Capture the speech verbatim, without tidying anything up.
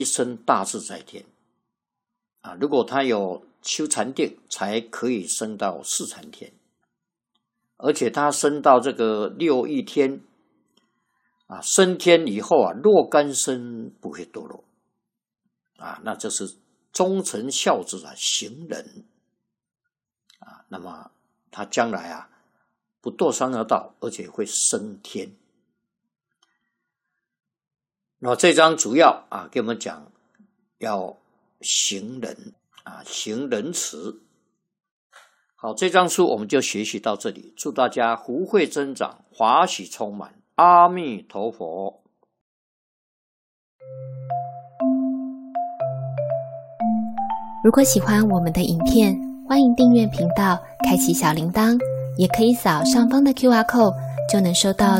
一生大自在天啊。如果他有修禅定，才可以升到四禅天，而且他升到这个六欲天啊，升天以后啊，若干生不会堕落啊，那这是忠臣孝子啊，行人啊，那么他将来啊，不堕三恶道，而且会升天。那这章主要啊，给我们讲要行仁啊，行仁慈。好，这章书我们就学习到这里，祝大家福慧增长，华喜充满，阿弥陀佛。 如果喜欢我们的影片，欢迎订阅频道，开启小铃铛，也可以扫上方的 Q R code， 就能收到